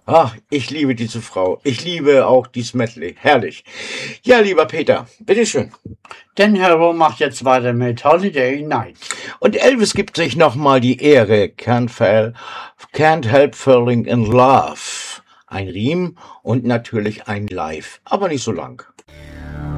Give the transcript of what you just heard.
Ach, ich liebe diese Frau. Ich liebe auch dieses Medley. Herrlich. Ja, lieber Peter, bitteschön. Dan Harrow macht jetzt weiter mit Holiday Night. Und Elvis gibt sich nochmal die Ehre. Can't help falling in love. Ein Riem und natürlich ein Live, aber nicht so lang.